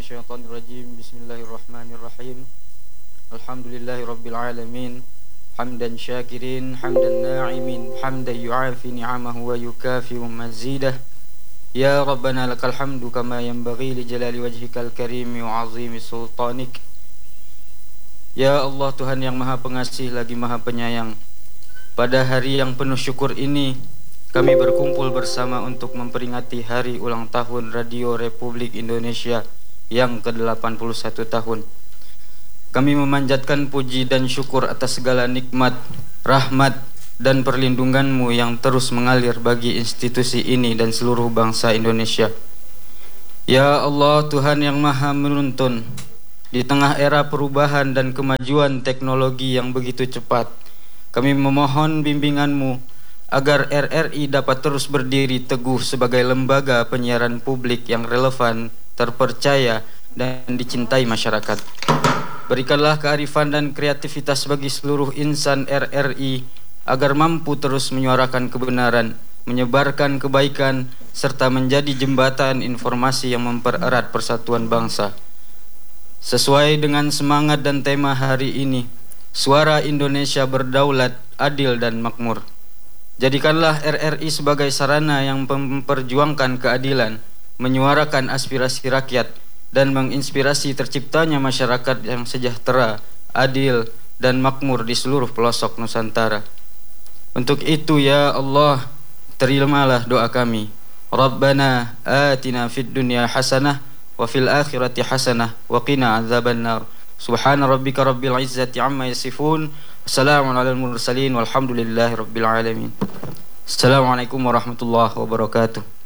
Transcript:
minasyaitonirrajim. Bismillahirrahmanirrahim. Alhamdulillahirabbil alamin. Hamdan syakirin, hamdan na'imin, hamdan yu'afi ni'amahu wa yukafi'u mazidah. Ya Rabbana lakal hamdu kama yanbaghi li jalali wajhikal karimi wa 'azimi sultanik. Ya Allah, Tuhan yang Maha Pengasih lagi Maha Penyayang, pada hari yang penuh syukur ini kami berkumpul bersama untuk memperingati hari ulang tahun Radio Republik Indonesia yang ke-81 tahun. Kami memanjatkan puji dan syukur atas segala nikmat, rahmat, dan perlindungan-Mu yang terus mengalir bagi institusi ini dan seluruh bangsa Indonesia. Ya Allah, Tuhan yang Maha Menuntun, di tengah era perubahan dan kemajuan teknologi yang begitu cepat, kami memohon bimbingan-Mu agar RRI dapat terus berdiri teguh sebagai lembaga penyiaran publik yang relevan, terpercaya, dan dicintai masyarakat. Berikanlah kearifan dan kreativitas bagi seluruh insan RRI agar mampu terus menyuarakan kebenaran, menyebarkan kebaikan, serta menjadi jembatan informasi yang mempererat persatuan bangsa. Sesuai dengan semangat dan tema hari ini, suara Indonesia berdaulat, adil, dan makmur. Jadikanlah RRI sebagai sarana yang memperjuangkan keadilan, menyuarakan aspirasi rakyat, dan menginspirasi terciptanya masyarakat yang sejahtera, adil, dan makmur di seluruh pelosok Nusantara. Untuk itu ya Allah, terimalah doa kami. Rabbana atina fid dunya hasanah wa fil akhirati hasanah wa qina adzabannar. Subhana rabbika rabbil izzati amma yasifun. Assalamualaikum warahmatullahi wabarakatuh. Walhamdulillahi rabbil alamin. Assalamualaikum warahmatullahi wabarakatuh.